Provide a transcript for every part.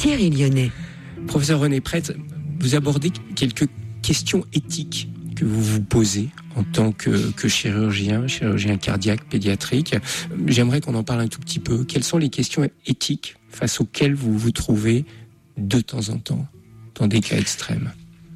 Thierry Lyonnais. Professeur René Prêtre, vous abordez quelques questions éthiques que vous vous posez en tant que chirurgien cardiaque, pédiatrique. J'aimerais qu'on en parle un tout petit peu. Quelles sont les questions éthiques face auxquelles vous vous trouvez de temps en temps dans des cas extrêmes?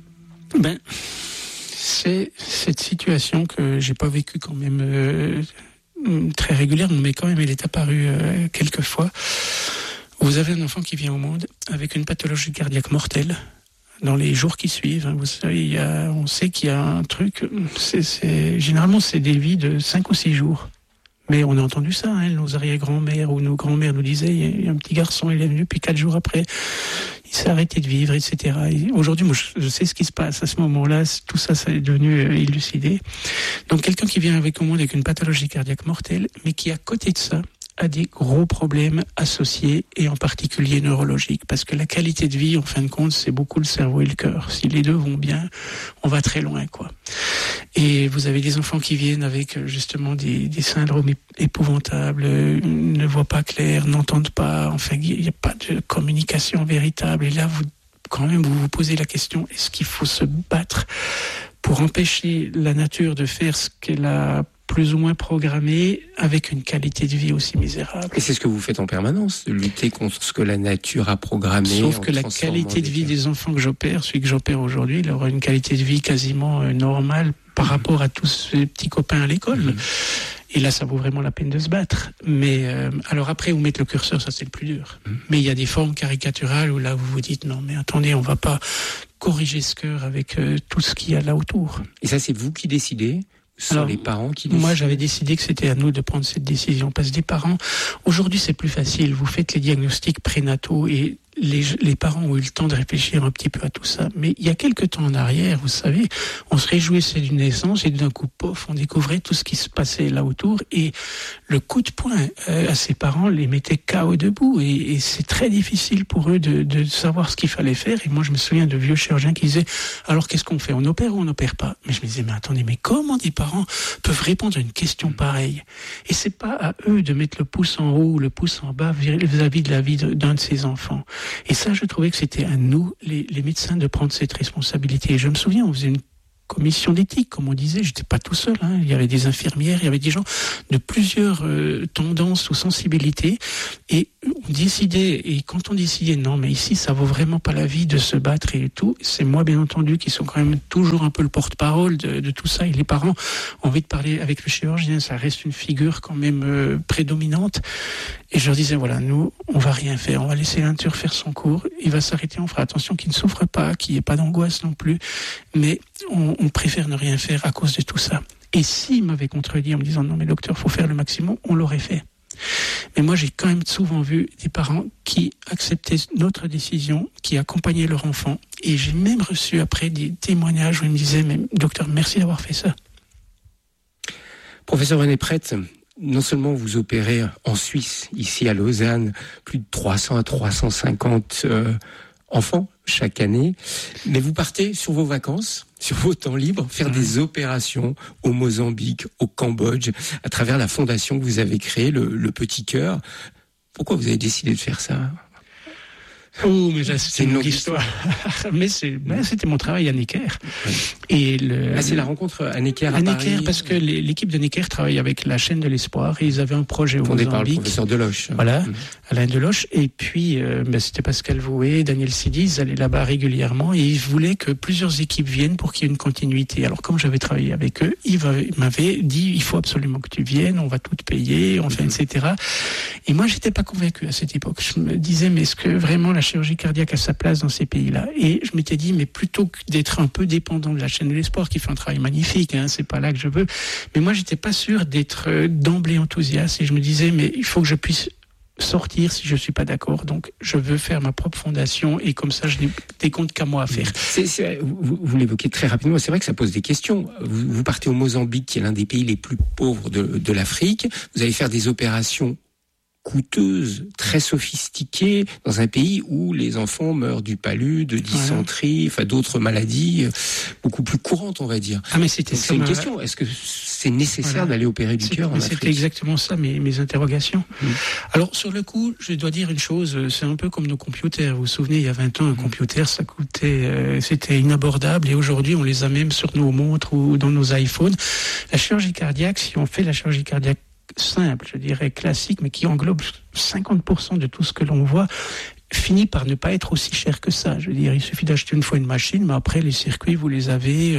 C'est cette situation que j'ai pas vécue quand même très régulièrement, mais quand même elle est apparue quelques fois. Vous avez un enfant qui vient au monde avec une pathologie cardiaque mortelle. Dans les jours qui suivent, vous savez, on sait qu'il y a un truc, généralement c'est des vies de 5 ou 6 jours. Mais on a entendu ça, nos arrière-grand-mères ou nos grands-mères nous disaient, il y a un petit garçon, il est venu, puis 4 jours après, il s'est arrêté de vivre, etc. Et aujourd'hui, moi, je sais ce qui se passe à ce moment-là, tout ça, ça est devenu élucidé. Donc quelqu'un qui vient au monde avec une pathologie cardiaque mortelle, mais qui, à côté de ça, a des gros problèmes associés et en particulier neurologiques, parce que la qualité de vie, en fin de compte, c'est beaucoup le cerveau et le cœur. Si les deux vont bien, on va très loin, quoi. Et vous avez des enfants qui viennent avec justement des syndromes épouvantables, ne voient pas clair, n'entendent pas, enfin, il n'y a pas de communication véritable. Et là, vous vous posez la question, est-ce qu'il faut se battre pour empêcher la nature de faire ce qu'elle a plus ou moins programmé avec une qualité de vie aussi misérable. Et c'est ce que vous faites en permanence, de lutter contre ce que la nature a programmé. Sauf que la qualité de vie des enfants que j'opère, celui que j'opère aujourd'hui, il aura une qualité de vie quasiment normale par rapport à tous ces petits copains à l'école. Et là, ça vaut vraiment la peine de se battre. Mais alors après, où mettre le curseur, ça c'est le plus dur. Mais il y a des formes caricaturales où là, vous vous dites, non mais attendez, on va pas corriger ce cœur avec tout ce qu'il y a là autour. Et ça, c'est vous qui décidez? Alors, les parents qui décident? Moi, j'avais décidé que c'était à nous de prendre cette décision. Parce que des parents, aujourd'hui, c'est plus facile. Vous faites les diagnostics prénataux et les parents ont eu le temps de réfléchir un petit peu à tout ça. Mais il y a quelques temps en arrière, vous savez, on se réjouissait d'une naissance et d'un coup, pof, on découvrait tout ce qui se passait là autour. Et le coup de poing à ces parents les mettait KO debout. Et c'est très difficile pour eux de savoir ce qu'il fallait faire. Et moi, je me souviens de vieux chirurgiens qui disaient, alors qu'est-ce qu'on fait? On opère ou on n'opère pas? Mais je me disais, mais attendez, mais comment des parents peuvent répondre à une question pareille? Et c'est pas à eux de mettre le pouce en haut ou le pouce en bas vis-à-vis de la vie d'un de ces enfants. Et ça, je trouvais que c'était à nous, les médecins, de prendre cette responsabilité. Et je me souviens, on faisait une commission d'éthique, comme on disait, j'étais pas tout seul, il y avait des infirmières, il y avait des gens de plusieurs tendances ou sensibilités, et on décidait, et quand on décidait, non mais ici ça vaut vraiment pas la vie de se battre et tout, c'est moi bien entendu qui sont quand même toujours un peu le porte-parole de tout ça, et les parents ont envie de parler avec le chirurgien, ça reste une figure quand même prédominante, et je leur disais, voilà, nous on va rien faire, on va laisser la nature faire son cours, il va s'arrêter, on fera attention qu'il ne souffre pas, qu'il n'y ait pas d'angoisse non plus, mais on préfère ne rien faire à cause de tout ça. Et s'il m'avait contredit en me disant non mais docteur, faut faire le maximum, on l'aurait fait. Mais moi j'ai quand même souvent vu des parents qui acceptaient notre décision, qui accompagnaient leur enfant, et j'ai même reçu après des témoignages où ils me disaient mais docteur, merci d'avoir fait ça. Professeur René Prêtre, non seulement vous opérez en Suisse, ici à Lausanne, plus de 300 à 350 enfants chaque année, mais vous partez sur vos vacances, sur vos temps libres, faire des opérations au Mozambique, au Cambodge, à travers la fondation que vous avez créée, le Petit Cœur. Pourquoi vous avez décidé de faire ça? Oh, mais là, c'est une longue histoire. Mais c'était mon travail à Necker. Ouais. Et c'est la rencontre à Necker à Necker, Paris. parce que l'équipe de Necker travaille avec la chaîne de l'Espoir et ils avaient un projet au Fondé Mozambique. par le professeur Deloche. Voilà, Alain Deloche. Et puis, c'était Pascal Voué, Daniel Sidi, ils allaient là-bas régulièrement et ils voulaient que plusieurs équipes viennent pour qu'il y ait une continuité. Alors, comme j'avais travaillé avec eux, ils m'avaient dit, il faut absolument que tu viennes, on va tout te payer, etc. Et moi, j'étais pas convaincu à cette époque. Je me disais, mais est-ce que vraiment la chirurgie cardiaque a sa place dans ces pays-là? Et je m'étais dit, mais plutôt que d'être un peu dépendant de la chaîne de l'Espoir, qui fait un travail magnifique, c'est pas là que je veux, mais moi j'étais pas sûr d'être d'emblée enthousiaste, et je me disais, mais il faut que je puisse sortir si je suis pas d'accord, donc je veux faire ma propre fondation, et comme ça je n'ai des comptes qu'à moi à faire. Vous l'évoquez très rapidement, c'est vrai que ça pose des questions. Vous partez au Mozambique, qui est l'un des pays les plus pauvres de l'Afrique, vous allez faire des opérations coûteuse, très sophistiquée, dans un pays où les enfants meurent du palud, de dysenterie, d'autres maladies beaucoup plus courantes, on va dire. Ah, mais c'était c'est une question. Est-ce que c'est nécessaire d'aller opérer du cœur en Afrique. C'était exactement ça mes interrogations. Alors sur le coup, je dois dire une chose, c'est un peu comme nos computers. Vous vous souvenez, il y a 20 ans, un computer, ça coûtait, c'était inabordable, et aujourd'hui, on les a même sur nos montres ou dans nos iPhones. La chirurgie cardiaque, si on fait la chirurgie cardiaque simple, je dirais classique, mais qui englobe 50% de tout ce que l'on voit, finit par ne pas être aussi cher que ça. Je veux dire, il suffit d'acheter une fois une machine, mais après, les circuits, vous les avez,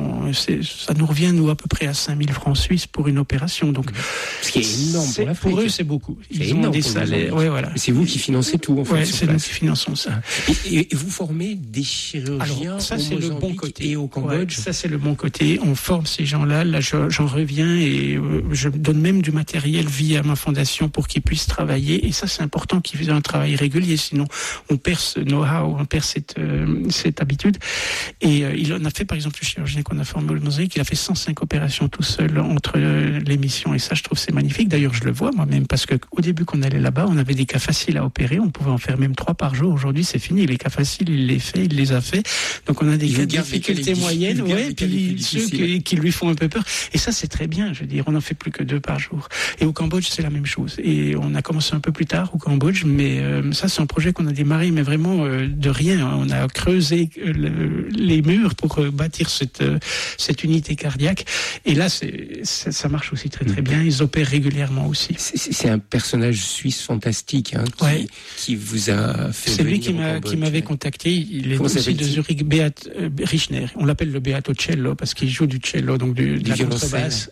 ça nous revient, nous, à peu près à 5 000 francs suisses pour une opération. Donc, ce qui est énorme pour l'Afrique. Pour eux, c'est beaucoup. Ils ont des salaires. Ouais, voilà. Et c'est vous qui financez tout, en fait. Ouais, c'est nous qui finançons ça. Et vous formez des chirurgiens. Alors, ça, c'est le bon côté. Et au Cambodge. Ouais, ça, c'est le bon côté. On forme ces gens-là. Là, j'en reviens, et je donne même du matériel via ma fondation pour qu'ils puissent travailler. Et ça, c'est important qu'ils fassent un travail régulier. Sinon, on perd ce know-how, on perd cette habitude. Et il en a fait, par exemple, le chirurgien qu'on a formé au Mozambique, il a fait 105 opérations tout seul entre les missions. Et ça, je trouve, c'est magnifique. D'ailleurs, je le vois moi-même, parce qu'au début qu'on allait là-bas, on avait des cas faciles à opérer. On pouvait en faire même 3 par jour. Aujourd'hui, c'est fini. Les cas faciles, il les a fait. Donc, on a des cas de difficulté moyenne, et puis ceux qui lui font un peu peur. Et ça, c'est très bien. Je veux dire, on n'en fait plus que 2 par jour. Et au Cambodge, c'est la même chose. Et on a commencé un peu plus tard au Cambodge, mais ça, c'est un projet qu'on a démarré, mais vraiment de rien. On a creusé les murs pour bâtir cette unité cardiaque. Et là, ça marche aussi très très bien. Ils opèrent régulièrement aussi. C'est un personnage suisse fantastique, hein, qui vous a fait. C'est lui qui m'avait contacté. Il est aussi de Zurich, Beat Richner. On l'appelle le Beato Cello parce qu'il joue du cello, donc de la contrebasse.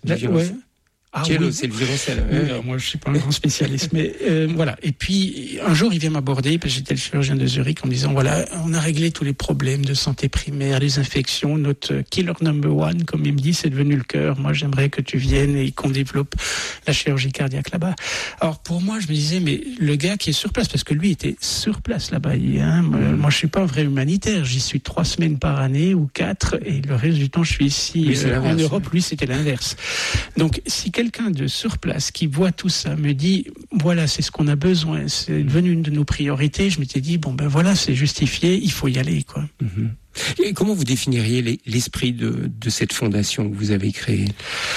Cello, c'est le violoncelle. Moi, je suis pas un grand spécialiste, mais voilà. Et puis, un jour, il vient m'aborder, parce que j'étais le chirurgien de Zurich, en me disant, voilà, on a réglé tous les problèmes de santé primaire, les infections. Notre killer number one, comme il me dit, c'est devenu le cœur. Moi, j'aimerais que tu viennes et qu'on développe la chirurgie cardiaque là-bas. Alors, pour moi, je me disais, mais le gars qui est sur place, parce que lui était sur place là-bas, moi, je suis pas un vrai humanitaire. J'y suis 3 semaines par année ou 4, et le reste du temps, je suis ici en Europe. Lui, c'était l'inverse. Donc, si quelqu'un de sur place qui voit tout ça me dit voilà, c'est ce qu'on a besoin, c'est devenu une de nos priorités, je m'étais dit bon ben voilà, c'est justifié, il faut y aller quoi. Et comment vous définiriez l'esprit de cette fondation que vous avez créée?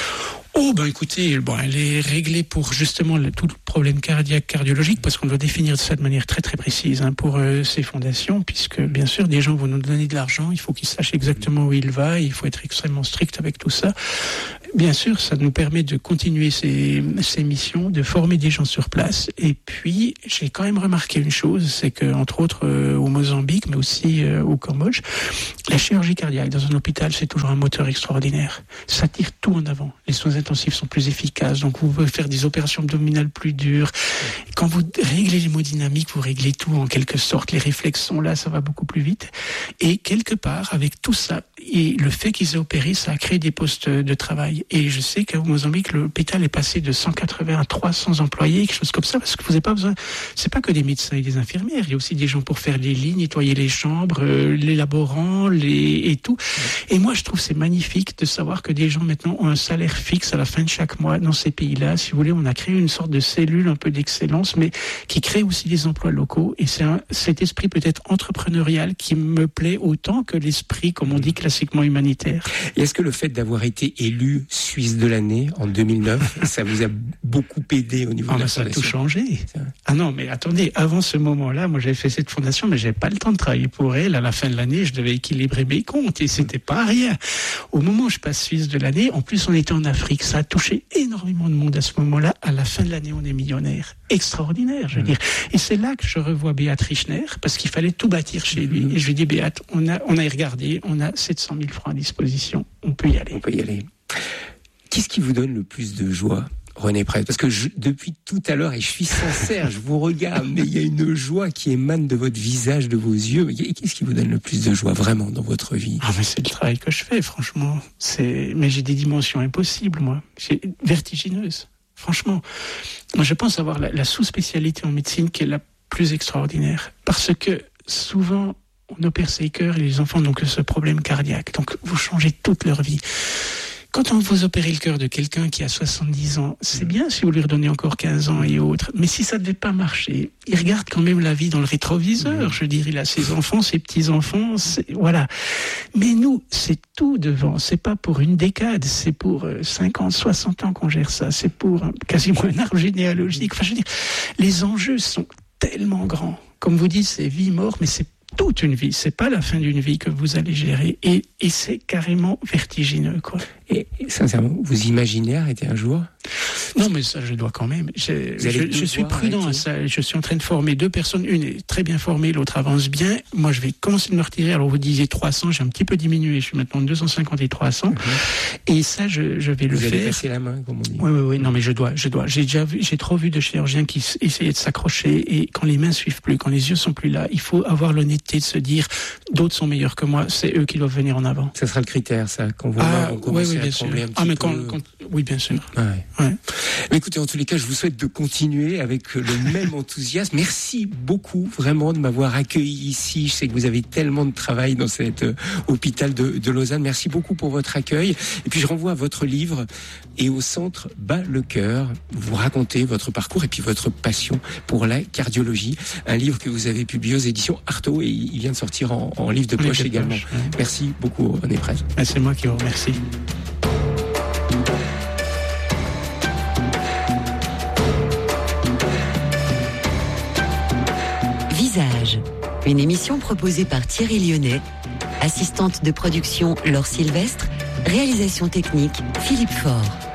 Oh ben écoutez, elle est réglée pour justement tout le problème cardiologique, parce qu'on doit définir ça de manière très très précise pour ces fondations, puisque bien sûr des gens vont nous donner de l'argent, il faut qu'ils sachent exactement où il va, il faut être extrêmement strict avec tout ça. Bien sûr, ça nous permet de continuer ces missions, de former des gens sur place. Et puis, j'ai quand même remarqué une chose, c'est que entre autres au Mozambique, mais aussi au Cambodge, la chirurgie cardiaque dans un hôpital, c'est toujours un moteur extraordinaire. Ça tire tout en avant. Les soins intensifs sont plus efficaces, donc vous pouvez faire des opérations abdominales plus dures. Quand vous réglez l'hémodynamique, vous réglez tout en quelque sorte. Les réflexes sont là, ça va beaucoup plus vite. Et quelque part, avec tout ça, et le fait qu'ils aient opéré, ça a créé des postes de travail. Et je sais qu'au Mozambique, l'hôpital est passé de 180 à 300 employés, quelque chose comme ça, parce que vous n'avez pas besoin, c'est pas que des médecins et des infirmières, il y a aussi des gens pour faire les lits, nettoyer les chambres, les laborants, et tout. Et moi, je trouve c'est magnifique de savoir que des gens maintenant ont un salaire fixe à la fin de chaque mois dans ces pays-là. Si vous voulez, on a créé une sorte de cellule un peu d'excellence, mais qui crée aussi des emplois locaux. Et c'est cet esprit peut-être entrepreneurial qui me plaît autant que l'esprit, comme on dit, classiquement humanitaire. Et est-ce que le fait d'avoir été élu Suisse de l'année en 2009, ça vous a beaucoup aidé au niveau de la fondation? Ça a tout changé. Ah non, mais attendez, avant ce moment-là, moi j'avais fait cette fondation, mais j'avais pas le temps de travailler pour elle. À la fin de l'année, je devais équilibrer mes comptes et c'était pas rien. Au moment où je passe Suisse de l'année, en plus on était en Afrique, ça a touché énormément de monde à ce moment-là. À la fin de l'année, on est millionnaire. Extraordinaire, je veux dire. Et c'est là que je revois Beat Richner, parce qu'il fallait tout bâtir chez lui. Et je lui dis, Beat, on a regardé, on a 700 000 francs à disposition, on peut y aller. On peut y aller. Qu'est-ce qui vous donne le plus de joie, René Prêtre? Parce que depuis tout à l'heure, et je suis sincère, je vous regarde, mais il y a une joie qui émane de votre visage, de vos yeux. Qu'est-ce qui vous donne le plus de joie, vraiment, dans votre vie? Mais c'est le travail que je fais, franchement. Mais j'ai des dimensions impossibles, moi. Vertigineuses, franchement. Moi, je pense avoir la sous-spécialité en médecine qui est la plus extraordinaire. Parce que, souvent, on opère ces cœurs et les enfants n'ont que ce problème cardiaque. Donc, vous changez toute leur vie. Quand on vous opérez le cœur de quelqu'un qui a 70 ans, c'est bien si vous lui redonnez encore 15 ans et autres. Mais si ça ne devait pas marcher, il regarde quand même la vie dans le rétroviseur. Je veux dire, il a ses enfants, ses petits-enfants, voilà. Mais nous, c'est tout devant. C'est pas pour une décade, c'est pour 50, 60 ans qu'on gère ça. C'est pour quasiment un arbre généalogique. Enfin, je veux dire, les enjeux sont tellement grands. Comme vous dites, c'est vie-mort, mais c'est toute une vie. C'est pas la fin d'une vie que vous allez gérer. Et c'est carrément vertigineux, quoi. Et sincèrement, vous imaginez arrêter un jour ? Non, mais ça, je dois quand même. Je suis prudent à ça. Je suis en train de former 2 personnes. Une est très bien formée, l'autre avance bien. Moi, je vais commencer de me retirer. Alors, vous disiez 300, j'ai un petit peu diminué. Je suis maintenant de 250 et 300. Et ça, je vais le faire. Vous allez passer la main, comme on dit. Oui. Non, mais je dois. J'ai trop vu de chirurgiens qui essayaient de s'accrocher. Et quand les mains suivent plus, quand les yeux sont plus là, il faut avoir l'honnêteté de se dire, d'autres sont meilleurs que moi. C'est eux qui doivent venir en avant. Ça sera le critère, ça, quand vos mains vont commencer à trembler un petit peu. Oui, bien sûr. Ouais. Mais écoutez, en tous les cas, je vous souhaite de continuer avec le même enthousiasme. Merci beaucoup, vraiment, de m'avoir accueilli ici. Je sais que vous avez tellement de travail dans cet hôpital de Lausanne. Merci beaucoup pour votre accueil. Et puis, je renvoie à votre livre et au centre Bat le cœur. Vous racontez votre parcours et puis votre passion pour la cardiologie. Un livre que vous avez publié aux éditions Artaud et il vient de sortir en livre de poche également. Merci beaucoup, René Prez. C'est moi qui vous remercie. Visage, une émission proposée par Thierry Lyonnais, assistante de production Laure Sylvestre, réalisation technique Philippe Faure.